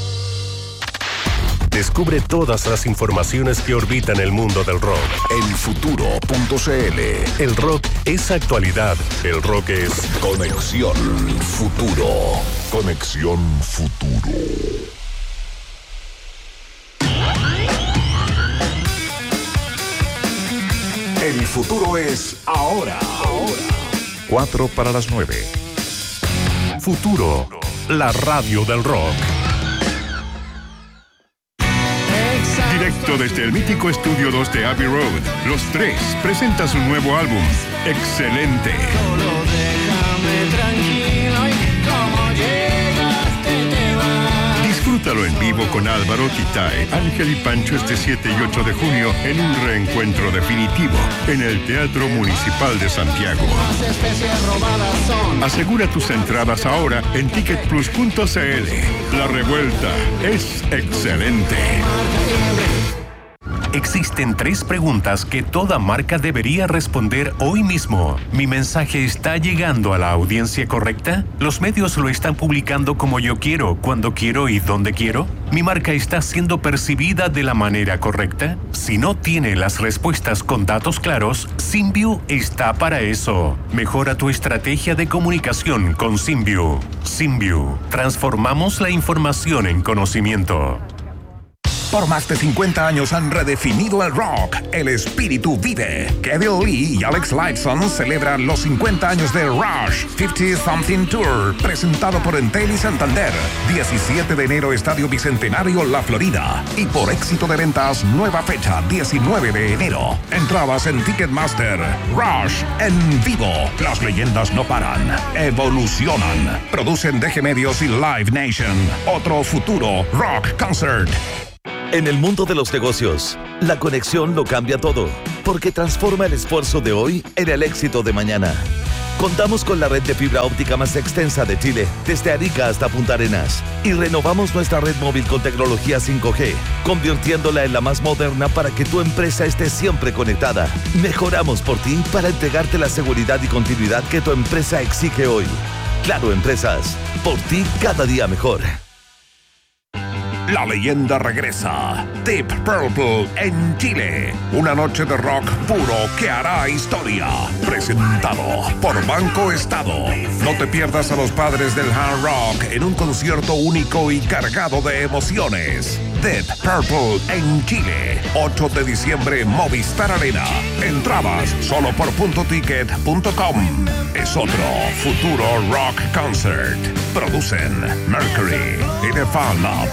Descubre todas las informaciones que orbitan el mundo del rock en futuro punto c l. El rock es actualidad. El rock es conexión futuro. Conexión futuro. El futuro es ahora. Ahora. Cuatro para las nueve. Futuro, la radio del rock. Directo desde el mítico Estudio dos de Abbey Road, Los Tres presenta su nuevo álbum, Excelente. Solo déjame tranquilo y como llegaste te vas. Disfrútalo en vivo con Álvaro, Titae, Ángel y Pancho este siete y ocho de junio en un reencuentro definitivo en el Teatro Municipal de Santiago. Asegura tus entradas ahora en ticket plus punto c l. La revuelta es excelente. Existen tres preguntas que toda marca debería responder hoy mismo. ¿Mi mensaje está llegando a la audiencia correcta? ¿Los medios lo están publicando como yo quiero, cuando quiero y donde quiero? ¿Mi marca está siendo percibida de la manera correcta? Si no tiene las respuestas con datos claros, Symview está para eso. Mejora tu estrategia de comunicación con Symview. Symview. Transformamos la información en conocimiento. Por más de cincuenta años han redefinido el rock. El espíritu vive. Kevin Lee y Alex Lifeson celebran los cincuenta años de Rush cincuenta Something Tour, presentado por Entel y Santander. diecisiete de enero, Estadio Bicentenario, La Florida. Y por éxito de ventas, nueva fecha, diecinueve de enero. Entradas en Ticketmaster. Rush en vivo. Las leyendas no paran, evolucionan. Producen D G Medios y Live Nation. Otro futuro rock concert. En el mundo de los negocios, la conexión lo cambia todo, porque transforma el esfuerzo de hoy en el éxito de mañana. Contamos con la red de fibra óptica más extensa de Chile, desde Arica hasta Punta Arenas, y renovamos nuestra red móvil con tecnología cinco G, convirtiéndola en la más moderna para que tu empresa esté siempre conectada. Mejoramos por ti para entregarte la seguridad y continuidad que tu empresa exige hoy. Claro Empresas, por ti cada día mejor. La leyenda regresa. Deep Purple en Chile. Una noche de rock puro que hará historia. Presentado por Banco Estado. No te pierdas a los padres del hard rock en un concierto único y cargado de emociones. Deep Purple en Chile. ocho de diciembre, Movistar Arena. Entradas solo por punto ticket punto com. Es otro futuro rock concert. Producen Mercury y The Fan Lab.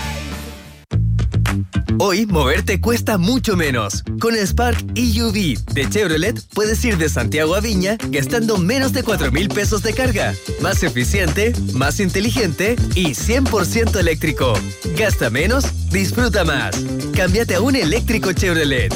Hoy moverte cuesta mucho menos. Con el Spark E U V de Chevrolet puedes ir de Santiago a Viña gastando menos de cuatro mil pesos de carga. Más eficiente, más inteligente y cien por ciento eléctrico. Gasta menos, disfruta más. Cámbiate a un eléctrico Chevrolet.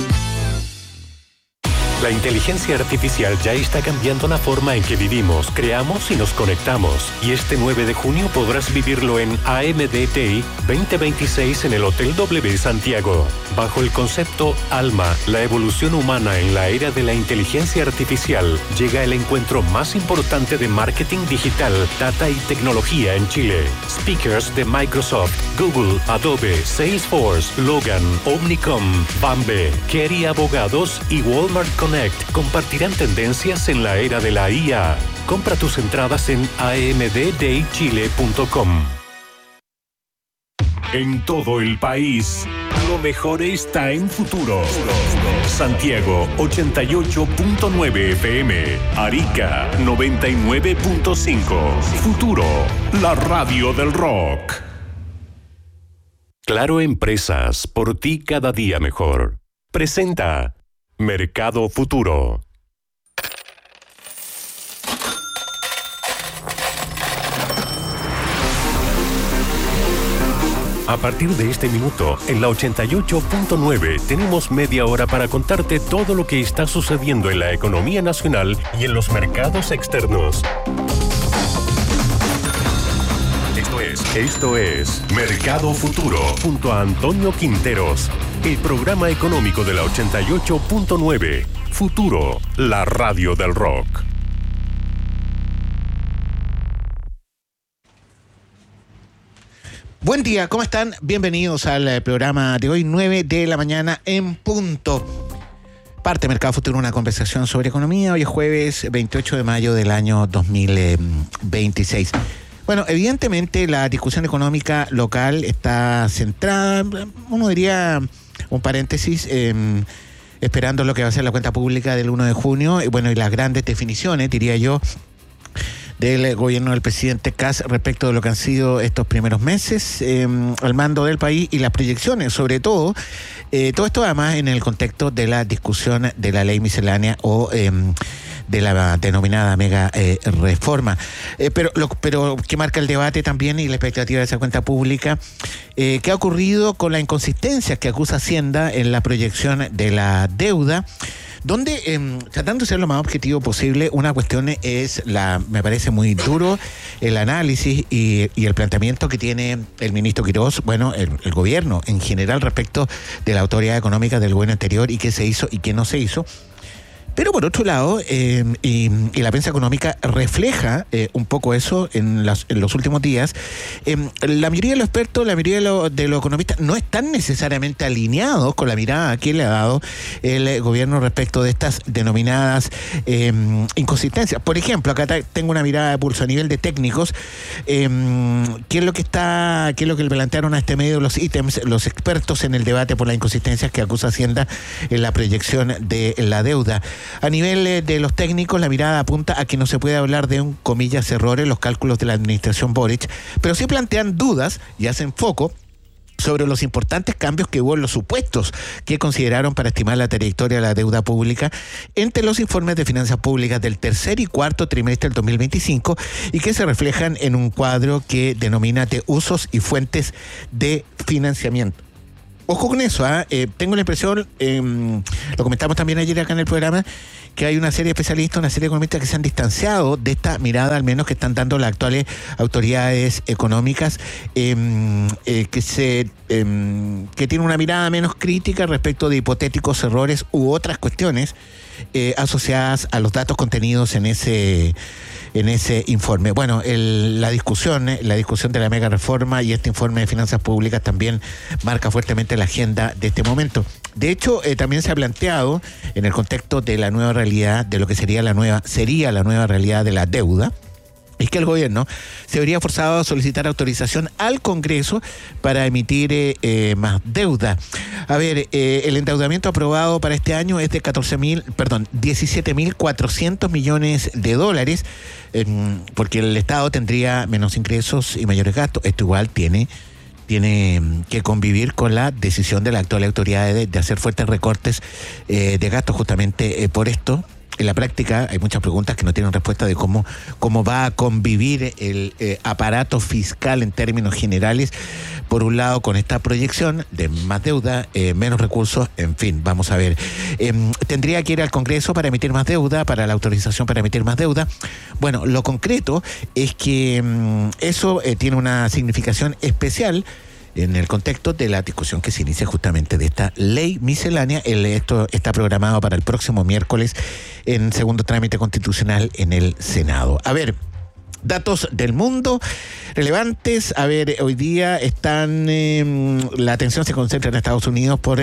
La inteligencia artificial ya está cambiando la forma en que vivimos, creamos y nos conectamos. Y este nueve de junio podrás vivirlo en A M D T I veinte veintiséis en el Hotel W Santiago. Bajo el concepto Alma, la evolución humana en la era de la inteligencia artificial, llega el encuentro más importante de marketing digital, data y tecnología en Chile. Speakers de Microsoft, Google, Adobe, Salesforce, Logan, Omnicom, Bambe, Kerry Abogados y Walmart Connect compartirán tendencias en la era de la I A. Compra tus entradas en a m d d i chile punto com. En todo el país, lo mejor está en Futuro. Santiago ochenta y ocho punto nueve F M, Arica noventa y nueve punto cinco. Futuro, la radio del rock. Claro Empresas, por ti cada día mejor. Presenta Mercado Futuro. A partir de este minuto, en la ochenta y ocho punto nueve, tenemos media hora para contarte todo lo que está sucediendo en la economía nacional y en los mercados externos. Esto es, esto es Mercado Futuro, junto a Antonio Quinteros, el programa económico de la ochenta y ocho punto nueve. Futuro, la radio del rock. Buen día, ¿cómo están? Bienvenidos al programa de hoy, nueve de la mañana en punto. Parte Mercado Futuro, una conversación sobre economía. Hoy es jueves veintiocho de mayo del año dos mil veintiséis. Bueno, evidentemente la discusión económica local está centrada, uno diría, un paréntesis, eh, esperando lo que va a ser la cuenta pública del uno de junio, y bueno, y las grandes definiciones, diría yo, del gobierno del presidente Kast respecto de lo que han sido estos primeros meses eh, al mando del país y las proyecciones, sobre todo, eh, todo esto además en el contexto de la discusión de la ley miscelánea o eh, de la denominada mega eh, reforma. Eh, pero, lo, pero que marca el debate también y la expectativa de esa cuenta pública, eh, ¿qué ha ocurrido con la inconsistencia que acusa Hacienda en la proyección de la deuda? Donde, eh, tratando de ser lo más objetivo posible, una cuestión es, la me parece muy duro, el análisis y, y el planteamiento que tiene el ministro Quirós, bueno, el, el gobierno en general respecto de la autoridad económica del gobierno anterior y qué se hizo y qué no se hizo. Pero por otro lado, eh, y, y la prensa económica refleja eh, un poco eso en, las, en los últimos días, eh, la mayoría de los expertos, la mayoría de, lo, de los economistas no están necesariamente alineados con la mirada que le ha dado el gobierno respecto de estas denominadas eh, inconsistencias. Por ejemplo, acá tengo una mirada de pulso a nivel de técnicos. Eh, ¿Qué es lo que está, qué es lo que le plantearon a este medio los ítems, los expertos en el debate por las inconsistencias que acusa Hacienda en la proyección de la deuda? A nivel de los técnicos, la mirada apunta a que no se puede hablar de un, comillas, error en los cálculos de la administración Boric, pero sí plantean dudas y hacen foco sobre los importantes cambios que hubo en los supuestos que consideraron para estimar la trayectoria de la deuda pública entre los informes de finanzas públicas del tercer y cuarto trimestre del dos mil veinticinco y que se reflejan en un cuadro que denomina de usos y fuentes de financiamiento. Ojo con eso, ¿eh? Eh, tengo la impresión, eh, lo comentamos también ayer acá en el programa, que hay una serie de especialistas, una serie de economistas que se han distanciado de esta mirada, al menos que están dando las actuales autoridades económicas, eh, eh, que se eh, que tienen una mirada menos crítica respecto de hipotéticos errores u otras cuestiones eh, asociadas a los datos contenidos en ese en ese informe. Bueno, el, la discusión, la discusión de la mega reforma y este informe de finanzas públicas también marca fuertemente la agenda de este momento. De hecho, eh, también se ha planteado en el contexto de la nueva realidad, de lo que sería la nueva, sería la nueva realidad de la deuda, es que el gobierno se vería forzado a solicitar autorización al Congreso para emitir eh, eh, más deuda. A ver, eh, el endeudamiento aprobado para este año es de catorce mil, perdón, diecisiete mil cuatrocientos millones de dólares, eh, porque el Estado tendría menos ingresos y mayores gastos. Esto igual tiene tiene que convivir con la decisión de la actual autoridad de, de hacer fuertes recortes eh, de gastos justamente eh, por esto. En la práctica hay muchas preguntas que no tienen respuesta de cómo, cómo va a convivir el eh, aparato fiscal en términos generales, por un lado con esta proyección de más deuda, eh, menos recursos, en fin, vamos a ver. Eh, tendría que ir al Congreso para emitir más deuda, para la autorización para emitir más deuda. Bueno, lo concreto es que mm, eso eh, tiene una significación especial en el contexto de la discusión que se inicia justamente de esta ley miscelánea. El, esto está programado para el próximo miércoles en segundo trámite constitucional en el Senado. A ver, datos del mundo relevantes. A ver, hoy día están, eh, la atención se concentra en Estados Unidos por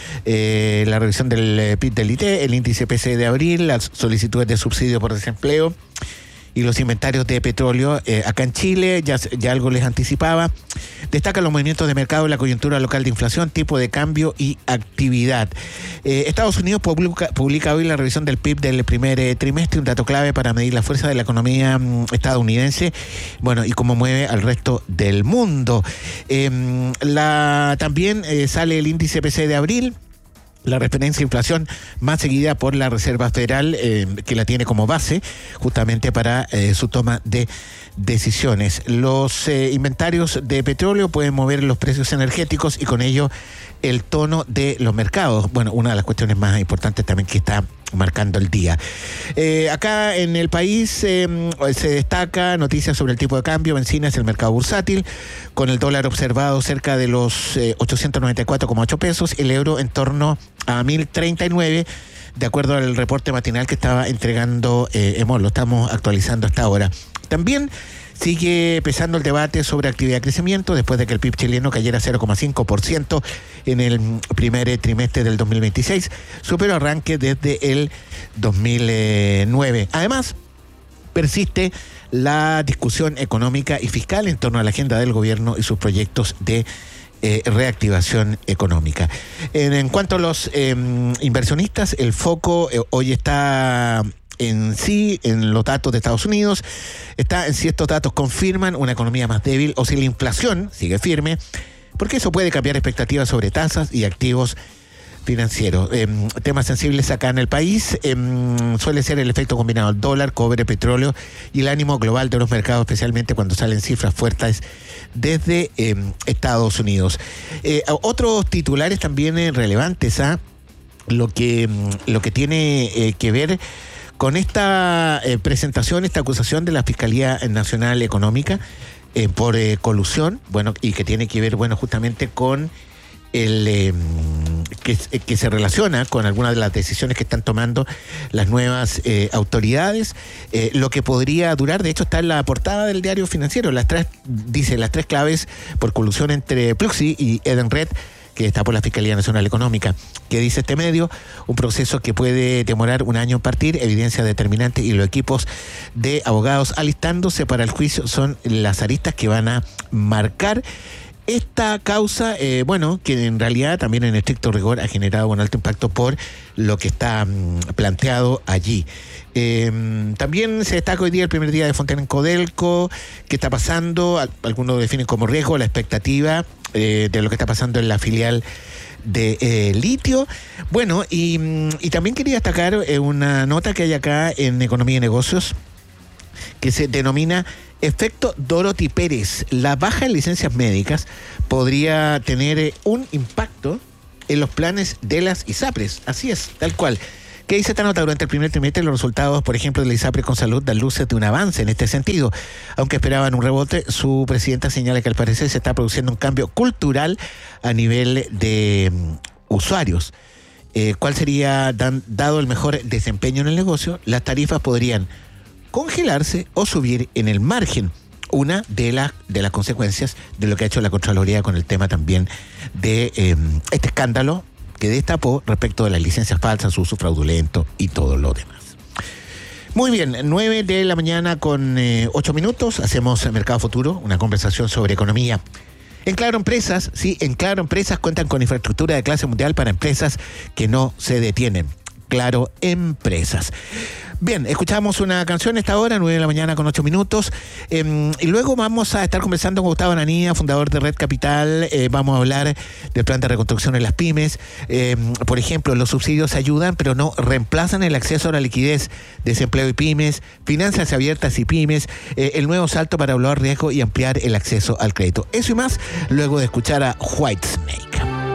eh, la revisión del P I B del I T, el índice P C E de abril, las solicitudes de subsidio por desempleo y los inventarios de petróleo. Eh, acá en Chile, ya, ya algo les anticipaba, destacan los movimientos de mercado, la coyuntura local de inflación, tipo de cambio y actividad. Eh, Estados Unidos publica, publica hoy la revisión del P I B del primer eh, trimestre, un dato clave para medir la fuerza de la economía mm, estadounidense, bueno, y cómo mueve al resto del mundo. Eh, la, también eh, sale el índice P C E de abril, la referencia a inflación más seguida por la Reserva Federal, eh, que la tiene como base justamente para eh, su toma de decisiones. Los eh, inventarios de petróleo pueden mover los precios energéticos y con ello el tono de los mercados. Bueno, una de las cuestiones más importantes también que está marcando el día. Eh, acá en el país eh, se destaca noticias sobre el tipo de cambio. Bencinas, el mercado bursátil, con el dólar observado cerca de los eh, ochocientos noventa y cuatro coma ocho pesos, el euro en torno a mil treinta y nueve, de acuerdo al reporte matinal que estaba entregando eh, EMOL. Lo estamos actualizando hasta ahora. También sigue pesando el debate sobre actividad de crecimiento después de que el P I B chileno cayera cero coma cinco por ciento en el primer trimestre del dos mil veintiséis, superó arranque desde el dos mil nueve. Además, persiste la discusión económica y fiscal en torno a la agenda del gobierno y sus proyectos de eh, reactivación económica. En, en cuanto a los eh, inversionistas, el foco eh, hoy está en sí, en los datos de Estados Unidos, está en si estos datos confirman una economía más débil o si la inflación sigue firme, porque eso puede cambiar expectativas sobre tasas y activos financieros. Eh, temas sensibles acá en el país eh, suele ser el efecto combinado del dólar, cobre, petróleo y el ánimo global de los mercados, especialmente cuando salen cifras fuertes desde eh, Estados Unidos. Eh, otros titulares también eh, relevantes a ¿eh? lo que lo que tiene eh, que ver con esta eh, presentación, esta acusación de la Fiscalía Nacional Económica eh, por eh, colusión, bueno, y que tiene que ver, bueno, justamente con el... Eh, Que, que se relaciona con algunas de las decisiones que están tomando las nuevas eh, autoridades, eh, lo que podría durar, de hecho está en la portada del diario financiero, las tres, dice las tres claves por colusión entre Pluxee y Edenred, que está por la Fiscalía Nacional Económica. Que dice este medio, un proceso que puede demorar un año en partir, evidencia determinante, y los equipos de abogados alistándose para el juicio son las aristas que van a marcar esta causa, eh, bueno, que en realidad también en estricto rigor ha generado un alto impacto por lo que está mm, planteado allí. Eh, también se destaca hoy día el primer día de Fontana en Codelco. ¿Qué está pasando? Algunos lo definen como riesgo, la expectativa eh, de lo que está pasando en la filial de eh, litio. Bueno, y, y también quería destacar eh, una nota que hay acá en Economía y Negocios que se denomina efecto Dorothy Pérez. La baja en licencias médicas podría tener eh, un impacto en los planes de las ISAPRES. Así es, tal cual. ¿Qué dice esta nota? Durante el primer trimestre los resultados, por ejemplo, de la ISAPRES con salud dan luces de un avance en este sentido. Aunque esperaban un rebote, su presidenta señala que al parecer se está produciendo un cambio cultural a nivel de um, usuarios. Eh, ¿Cuál sería, dan, dado el mejor desempeño en el negocio? Las tarifas podrían congelarse o subir en el margen. Una de, la, de las consecuencias de lo que ha hecho la Contraloría con el tema también de eh, este escándalo que destapó respecto de las licencias falsas, su uso fraudulento y todo lo demás. Muy bien, nueve de la mañana con eh, ocho minutos, hacemos Mercado Futuro, una conversación sobre economía. En Claro Empresas, sí, en Claro Empresas cuentan con infraestructura de clase mundial para empresas que no se detienen. Claro Empresas. Bien, escuchamos una canción a esta hora, nueve de la mañana con ocho minutos. Eh, y luego vamos a estar conversando con Gustavo Ananía, fundador de Red Capital. Eh, vamos a hablar del plan de reconstrucción en las pymes. Eh, por ejemplo, los subsidios ayudan, pero no reemplazan el acceso a la liquidez, desempleo y pymes, finanzas abiertas y pymes, eh, el nuevo salto para evaluar riesgo y ampliar el acceso al crédito. Eso y más, luego de escuchar a Whitesnake.